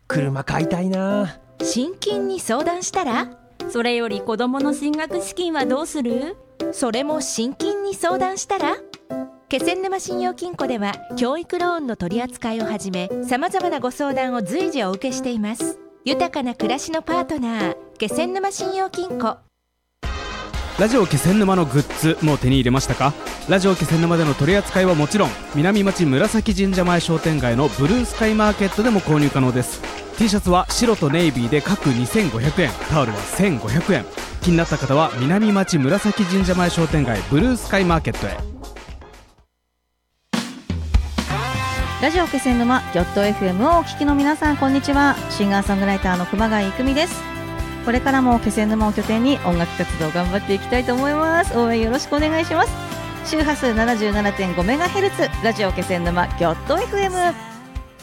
車買いたいな。 信金に相談したら？ それより子供の進学資金はどうする？ それも信金に相談したら？気仙沼信用金庫では教育ローンの取り扱いをはじめ様々なご相談を随時お受けしています。豊かな暮らしのパートナー、気仙沼信用金庫。 ラジオ気仙沼のグッズもう手に入れましたか？ラジオ気仙沼での取り扱いはもちろん、南町紫神社前商店街のブルースカイマーケットでも購入可能です。 T シャツは白とネイビーで各2500円、タオルは1500円。気になった方は南町紫神社前商店街ブルースカイマーケットへ。 ラジオ気仙沼ギョット FM をお聞きの皆さん、こんにちは。シンガーソングライターの熊谷育美です。これからも気仙沼を拠点に音楽活動を頑張っていきたいと思います。応援よろしくお願いします。周波数 77.5MHz ラジオ気仙沼ギョット FM。